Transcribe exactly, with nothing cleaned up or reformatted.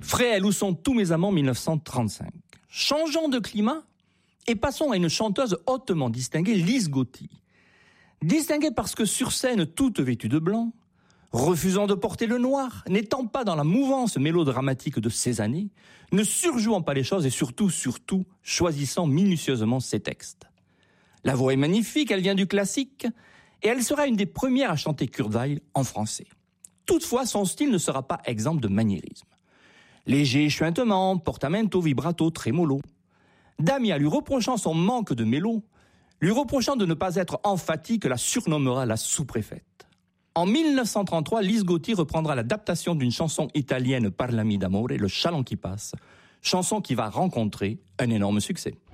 Fréhel, où sont tous mes amants, mille neuf cent trente-cinq. Changeons de climat et passons à une chanteuse hautement distinguée, Lise Gauthier. Distinguée parce que sur scène, toute vêtue de blanc, refusant de porter le noir, n'étant pas dans la mouvance mélodramatique de ces années, ne surjouant pas les choses et surtout, surtout, choisissant minutieusement ses textes. La voix est magnifique, elle vient du classique, et elle sera une des premières à chanter Kurt Weill en français. Toutefois, son style ne sera pas exempt de maniérisme. Léger chuintement, portamento, vibrato, trémolo. Damia, lui reprochant son manque de mélo, lui reprochant de ne pas être emphatique, la surnommera la sous-préfète. En mille neuf cent trente-trois, Lise Gauthier reprendra l'adaptation d'une chanson italienne Parlami d'amore, Le chaland qui passe, chanson qui va rencontrer un énorme succès.